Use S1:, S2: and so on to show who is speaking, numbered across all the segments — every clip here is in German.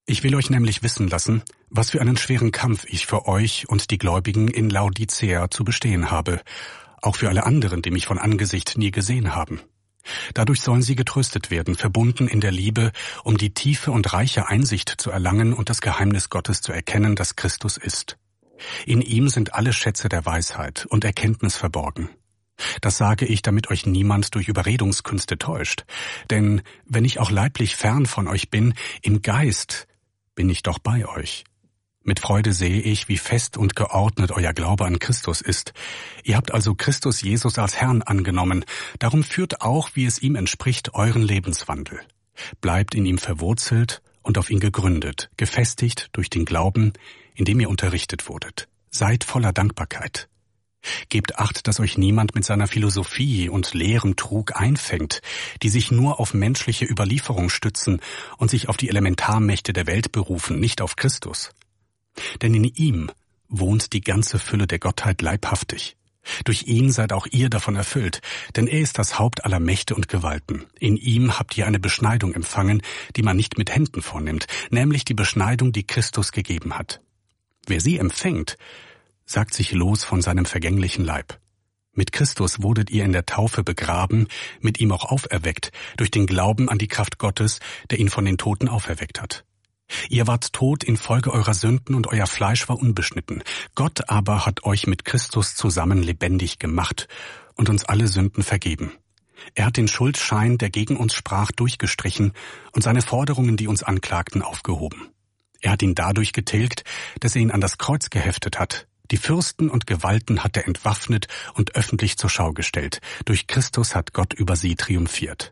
S1: Ich will euch nämlich wissen lassen, was für einen schweren Kampf ich für euch und die Gläubigen in Laodicea zu bestehen habe, auch für alle anderen, die mich von Angesicht nie gesehen haben. Dadurch sollen sie getröstet werden, verbunden in der Liebe, um die tiefe und reiche Einsicht zu erlangen und das Geheimnis Gottes zu erkennen, das Christus ist. In ihm sind alle Schätze der Weisheit und Erkenntnis verborgen. Das sage ich, damit euch niemand durch Überredungskünste täuscht. Denn wenn ich auch leiblich fern von euch bin, im Geist bin ich doch bei euch. Mit Freude sehe ich, wie fest und geordnet euer Glaube an Christus ist. Ihr habt also Christus Jesus als Herrn angenommen. Darum führt auch, wie es ihm entspricht, euren Lebenswandel. Bleibt in ihm verwurzelt und auf ihn gegründet, gefestigt durch den Glauben, in dem ihr unterrichtet wurdet. Seid voller Dankbarkeit. Gebt Acht, dass euch niemand mit seiner Philosophie und leerem Trug einfängt, die sich nur auf menschliche Überlieferung stützen und sich auf die Elementarmächte der Welt berufen, nicht auf Christus. Denn in ihm wohnt die ganze Fülle der Gottheit leibhaftig. Durch ihn seid auch ihr davon erfüllt, denn er ist das Haupt aller Mächte und Gewalten. In ihm habt ihr eine Beschneidung empfangen, die man nicht mit Händen vornimmt, nämlich die Beschneidung, die Christus gegeben hat. Wer sie empfängt, sagt sich los von seinem vergänglichen Leib. Mit Christus wurdet ihr in der Taufe begraben, mit ihm auch auferweckt, durch den Glauben an die Kraft Gottes, der ihn von den Toten auferweckt hat. Ihr wart tot infolge eurer Sünden und euer Fleisch war unbeschnitten. Gott aber hat euch mit Christus zusammen lebendig gemacht und uns alle Sünden vergeben. Er hat den Schuldschein, der gegen uns sprach, durchgestrichen und seine Forderungen, die uns anklagten, aufgehoben. Er hat ihn dadurch getilgt, dass er ihn an das Kreuz geheftet hat. Die Fürsten und Gewalten hat er entwaffnet und öffentlich zur Schau gestellt. Durch Christus hat Gott über sie triumphiert.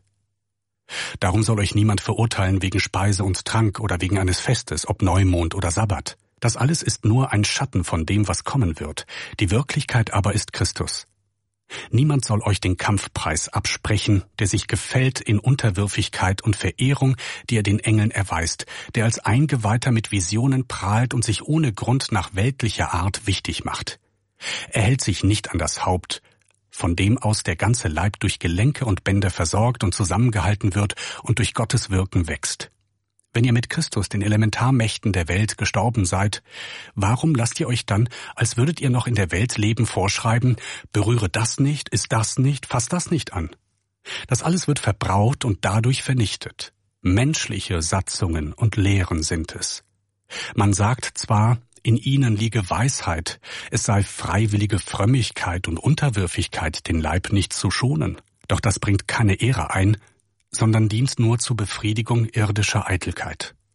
S1: Darum soll euch niemand verurteilen wegen Speise und Trank oder wegen eines Festes, ob Neumond oder Sabbat. Das alles ist nur ein Schatten von dem, was kommen wird. Die Wirklichkeit aber ist Christus. Niemand soll euch den Kampfpreis absprechen, der sich gefällt in Unterwürfigkeit und Verehrung, die er den Engeln erweist, der als Eingeweihter mit Visionen prahlt und sich ohne Grund nach weltlicher Art wichtig macht. Er hält sich nicht an das Haupt, von dem aus der ganze Leib durch Gelenke und Bänder versorgt und zusammengehalten wird und durch Gottes Wirken wächst. Wenn ihr mit Christus den Elementarmächten der Welt gestorben seid, warum lasst ihr euch dann, als würdet ihr noch in der Welt leben, vorschreiben, berühre das nicht, iss das nicht, fass das nicht an? Das alles wird verbraucht und dadurch vernichtet. Menschliche Satzungen und Lehren sind es. Man sagt zwar, in ihnen liege Weisheit, es sei freiwillige Frömmigkeit und Unterwürfigkeit, den Leib nicht zu schonen. Doch das bringt keine Ehre ein, sondern dient nur zur Befriedigung irdischer Eitelkeit.